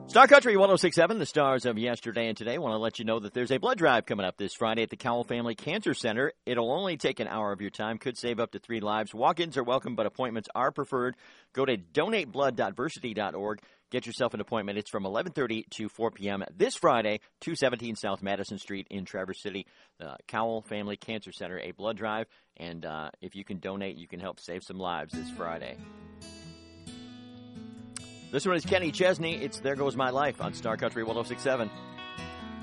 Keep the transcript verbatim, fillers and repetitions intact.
Star Country one oh six point seven, the stars of yesterday and today. Want to let you know that there's a blood drive coming up this Friday at the Cowell Family Cancer Center. It'll only take an hour of your time, could save up to three lives. Walk-ins are welcome, but appointments are preferred. Go to donate blood dot versity dot org. Get yourself an appointment. It's from eleven thirty to four p.m. this Friday, two seventeen South Madison Street in Traverse City. The Cowell Family Cancer Center, a blood drive. And uh, if you can donate, you can help save some lives this Friday. This one is Kenny Chesney. It's There Goes My Life on Star Country one oh six point seven.